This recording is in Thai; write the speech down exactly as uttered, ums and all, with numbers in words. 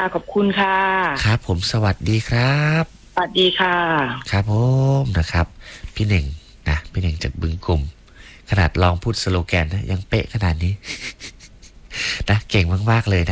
ขอบคุณค่ะครับผมสวัสดีครับสวัสดีค่ะครับผมนะครับพี่เน่งนะพี่เน่งจากบึงกลุ่มขนาดลองพูดสโลแกนนะยังเป๊ะขนาดนี้นะเก่งมากๆเลยนะ